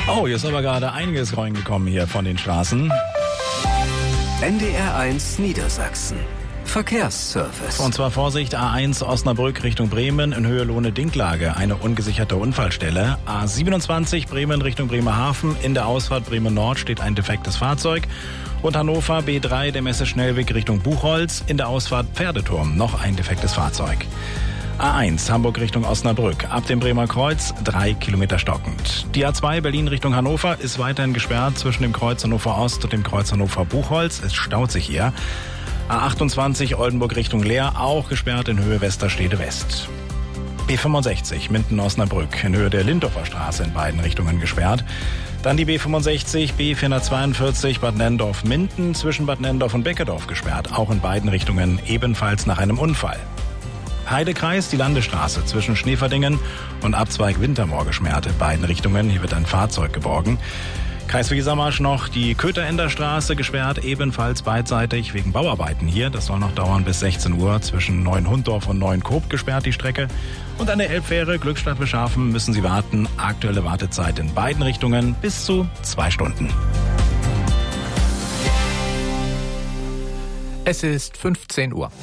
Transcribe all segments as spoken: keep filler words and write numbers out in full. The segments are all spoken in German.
Oh, hier ist aber gerade einiges reingekommen hier von den Straßen. N D R eins Niedersachsen. Verkehrsservice. Und zwar Vorsicht, A eins Osnabrück Richtung Bremen in Höhe Lohne-Dinklage, eine ungesicherte Unfallstelle. A siebenundzwanzig Bremen Richtung Bremerhaven, in der Ausfahrt Bremen Nord steht ein defektes Fahrzeug. Und Hannover B drei, der Messe-Schnellweg Richtung Buchholz, in der Ausfahrt Pferdeturm, noch ein defektes Fahrzeug. A eins Hamburg Richtung Osnabrück, ab dem Bremer Kreuz drei Kilometer stockend. Die A zwei Berlin Richtung Hannover ist weiterhin gesperrt zwischen dem Kreuz Hannover Ost und dem Kreuz Hannover Buchholz. Es staut sich hier. A achtundzwanzig Oldenburg Richtung Leer, auch gesperrt in Höhe Westerstede West. B fünfundsechzig Minden-Osnabrück in Höhe der Lindorfer Straße in beiden Richtungen gesperrt. Dann die B fünfundsechzig, B vierhundertzweiundvierzig Bad Nenndorf-Minden zwischen Bad Nenndorf und Beckedorf gesperrt, auch in beiden Richtungen, ebenfalls nach einem Unfall. Heidekreis, die Landesstraße zwischen Schneeverdingen und Abzweig Wintermoor gesperrt in beiden Richtungen, hier wird ein Fahrzeug geborgen. Kreis Wesermarsch noch die Kötherender Straße gesperrt, ebenfalls beidseitig wegen Bauarbeiten hier. Das soll noch dauern bis sechzehn Uhr. Zwischen Neuenhunddorf und Neuenkoop gesperrt die Strecke. Und an der Elbfähre Glückstadt-Beschafen müssen Sie warten. Aktuelle Wartezeit in beiden Richtungen bis zu zwei Stunden. Es ist fünfzehn Uhr.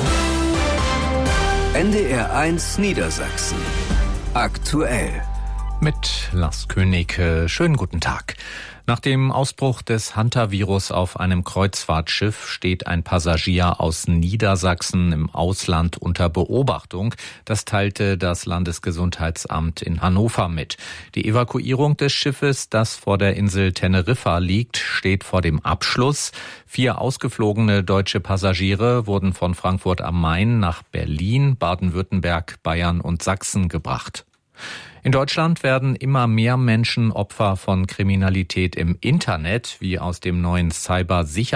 N D R eins Niedersachsen. Aktuell. Mit Lars König. Schönen guten Tag. Nach dem Ausbruch des Hantavirus auf einem Kreuzfahrtschiff steht ein Passagier aus Niedersachsen im Ausland unter Beobachtung. Das teilte das Landesgesundheitsamt in Hannover mit. Die Evakuierung des Schiffes, das vor der Insel Teneriffa liegt, steht vor dem Abschluss. Vier ausgeflogene deutsche Passagiere wurden von Frankfurt am Main nach Berlin, Baden-Württemberg, Bayern und Sachsen gebracht. In Deutschland werden immer mehr Menschen Opfer von Kriminalität im Internet, wie aus dem neuen Cyber-Sicherheitsgesetz